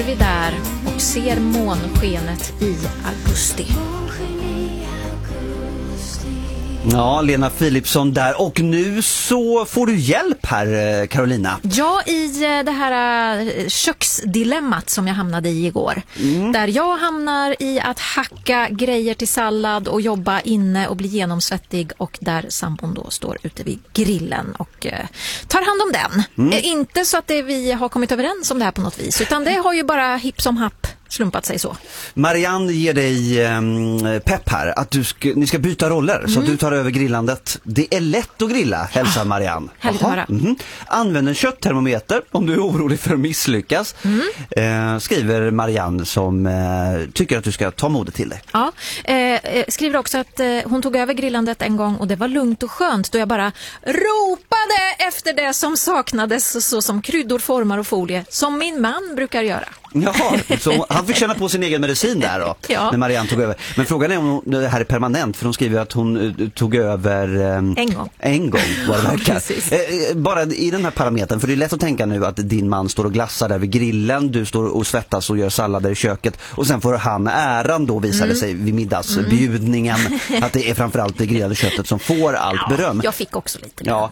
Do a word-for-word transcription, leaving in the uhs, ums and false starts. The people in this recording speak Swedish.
Vi där och ser månskenet i augusti. Ja, Lena Philipsson där. Och nu så får du hjälp här, Carolina. Ja, i det här köksdilemmat som jag hamnade i igår. Mm. Där jag hamnar i att hacka grejer till sallad och jobba inne och bli genomsvettig. Och där sambon då står ute vid grillen och eh, tar hand om den. Mm. Eh, inte så att det, vi har kommit överens om det här på något vis. Utan det har ju bara hipp som happ slumpat sig så. Marianne ger dig um, pepp här att du ska, ni ska byta roller mm. så att du tar över grillandet. Det är lätt att grilla, hälsar Marianne. Härligt att höra. Mm. Använd en kötttermometer om du är orolig för att misslyckas. Mm. Eh, skriver Marianne som eh, tycker att du ska ta modet till dig. Ja, eh, skriver också att eh, hon tog över grillandet en gång och det var lugnt och skönt då jag bara ropade efter det som saknades så som kryddor, formar och folie som min man brukar göra. Jaha, så han fick känna på sin egen medicin där då, ja. När Marianne tog över. Men frågan är om det här är permanent, för de skriver att hon uh, tog över um, en gång. En gång, vad det verkar. eh, bara i den här parametern, för det är lätt att tänka nu att din man står och glassar där vid grillen, du står och svettas och gör sallader i köket, och sen får han äran då, visar mm. det sig vid middagsbjudningen, mm. att det är framförallt det grillade köttet som får allt ja, beröm. Jag fick också lite. Ja,